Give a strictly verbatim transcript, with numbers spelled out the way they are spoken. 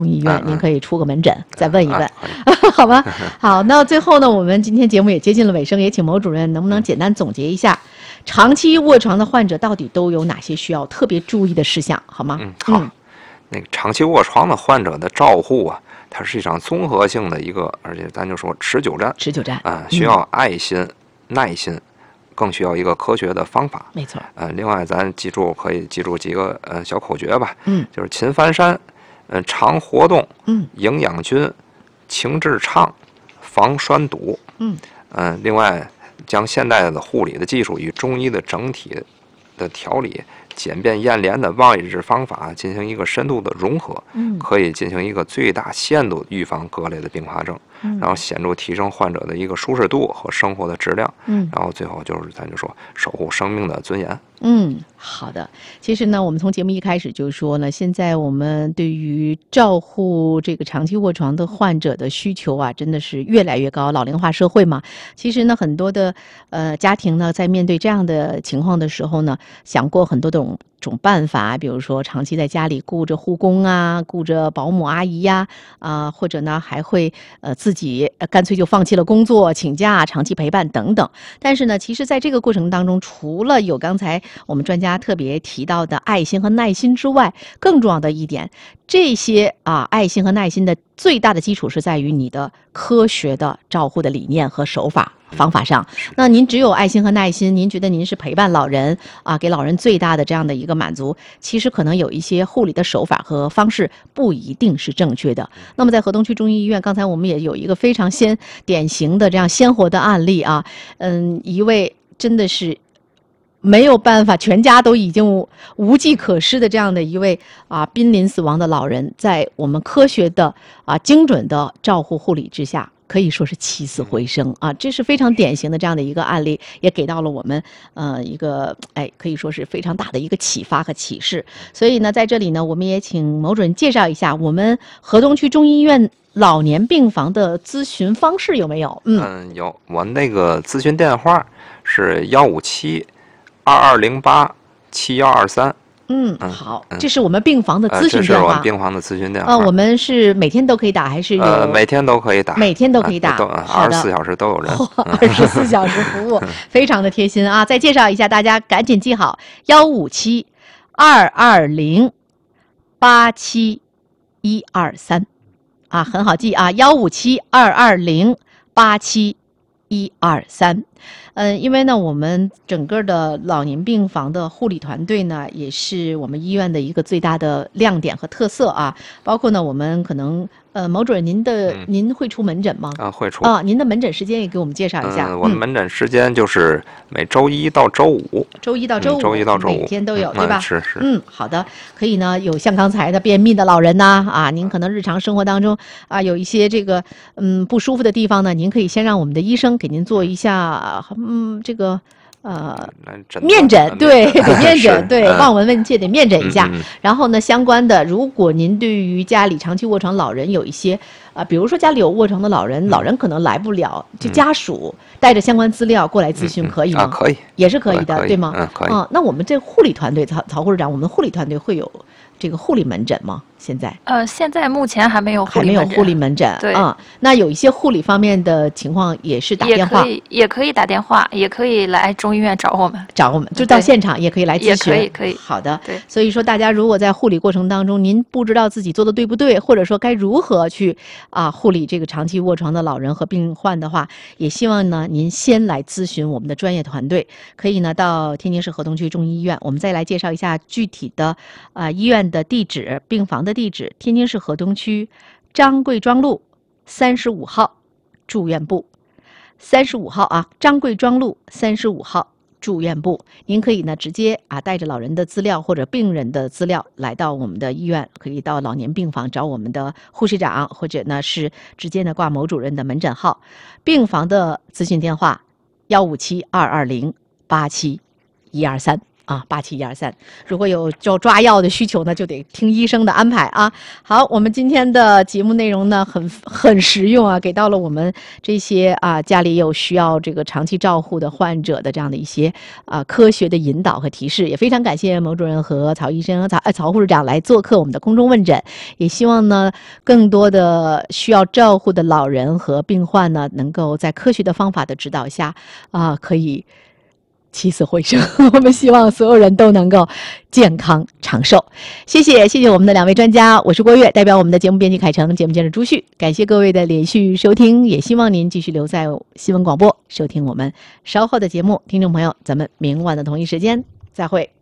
医院， 嗯嗯您可以出个门诊，嗯、再问一问， 嗯、 好吧？好，那最后呢，我们今天节目也接近了尾声，也请牟主任能不能简单总结一下，长期卧床的患者到底都有哪些需要特别注意的事项，好吗？ 嗯，好。嗯、那个长期卧床的患者的照护啊，它是一场综合性的一个，而且咱就说持久战， 持久战啊、呃，需要爱心、嗯、耐心。更需要一个科学的方法， 没错。 呃，另外咱记住可以记住几个呃小口诀吧， 嗯， 就是勤翻山，呃，常活动， 嗯， 营养均，情志畅，防栓堵， 嗯， 呃，另外将现代的护理的技术与中医的整体的调理、简便验廉的望医治方法进行一个深度的融合， 嗯， 可以进行一个最大限度预防各类的并发症。然后显著提升患者的一个舒适度和生活的质量， 嗯， 然后最后就是咱就说守护生命的尊严。 嗯，好的。其实呢，我们从节目一开始就说了，现在我们对于照护这个长期卧床的患者的需求啊，真的是越来越高。老龄化社会嘛，其实呢，很多的呃家庭呢，在面对这样的情况的时候呢，想过很多种种办法，比如说长期在家里顾着护工啊，顾着保姆阿姨呀、啊，啊，或者呢还会呃自己干脆就放弃了工作，请假长期陪伴等等。但是呢，其实在这个过程当中，除了有刚才我们专家特别提到的爱心和耐心之外，更重要的一点，这些啊爱心和耐心的最大的基础是在于你的科学的照护的理念和手法方法上。那您只有爱心和耐心，您觉得您是陪伴老人啊，给老人最大的这样的一个满足，其实可能有一些护理的手法和方式不一定是正确的。那么在河东区中医医院，刚才我们也有一个非常鲜典型的这样鲜活的案例啊，嗯，一位真的是没有办法，全家都已经无计可施的这样的一位啊濒临死亡的老人，在我们科学的啊精准的照护护理之下，可以说是起死回生啊！这是非常典型的这样的一个案例，也给到了我们呃一个哎可以说是非常大的一个启发和启示。所以呢，在这里呢，我们也请牟主任介绍一下我们河东区中医院老年病房的咨询方式有没有？ 嗯，嗯有，我那个咨询电话是幺五七二二零八七幺二三。 嗯，好，这是我们病房的咨询电话。呃、这是我们病房的咨询电话。 呃，我们是每天都可以打，还是有？ 呃，每天都可以打， 每天都可以打， 都二十四小时都有人， 二十四小时服务，非常的贴心啊！再介绍一下，大家赶紧记好：幺五七二二零八七一二三，啊，很好记啊！幺五七二二零八七一二三。嗯，因为呢，我们整个的老年病房的护理团队呢，也是我们医院的一个最大的亮点和特色啊。包括呢，我们可能呃，牟主任，您的、嗯、您会出门诊吗？ 啊，会出啊。您的门诊时间也给我们介绍一下。 嗯，我的门诊时间就是每周一到周五。 周一到周五， 嗯、周一到周五每天都有， 嗯、 对吧？ 是是。 嗯，好的，可以呢。有像刚才的便秘的老人呐，啊，您可能日常生活当中啊有一些这个嗯不舒服的地方呢，您可以先让我们的医生给您做一下嗯这个。呃，面诊对，得面诊对，望闻问切得面诊一下。 嗯嗯、 然后呢，相关的，如果您对于家里长期卧床老人有一些啊、呃，比如说家里有卧床的老人，嗯、老人可能来不了，就家属带着相关资料过来咨询，可以吗？ 啊，可以， 也是可以的， 可以对吗？ 嗯，可以。 嗯，那我们这护理团队，曹曹护士长，我们护理团队会有这个护理门诊吗？现在？ 呃，现在目前还没有护还没有护理门诊。 对啊、嗯，那有一些护理方面的情况也是打电话， 也可以，也可以打电话，也可以来中医院找我们， 找我们就到现场也可以来咨询， 也可以，可以。 好的， 对。 所以说，大家如果在护理过程当中，您不知道自己做的对不对，或者说该如何去啊护理这个长期卧床的老人和病患的话，也希望呢您先来咨询我们的专业团队，可以呢到天津市河东区中医医院，我们再来介绍一下具体的啊、呃、医院的地址、病房的地址，天津市河东区张贵庄路三十五号住院部，三十五号啊，张贵庄路三十五号住院部，您可以呢直接啊带着老人的资料或者病人的资料来到我们的医院，可以到老年病房找我们的护士长，或者呢是直接呢挂牟主任的门诊号，病房的咨询电话幺五七二二零八七一二三。 啊，八七一二三。如果有就抓药的需求呢，就得听医生的安排啊。好，我们今天的节目内容呢，很很实用啊，给到了我们这些啊家里有需要这个长期照护的患者的这样的一些啊科学的引导和提示。也非常感谢牟主任和曹医生、曹呃曹护士长来做客我们的空中问诊。也希望呢，更多的需要照护的老人和病患呢，能够在科学的方法的指导下啊，可以起死回生。我们希望所有人都能够健康长寿。谢谢，谢谢我们的两位专家，我是郭跃，代表我们的节目编辑凯成，节目监制朱旭，感谢各位的连续收听，也希望您继续留在新闻广播收听我们稍后的节目。听众朋友，咱们明晚的同一时间再会。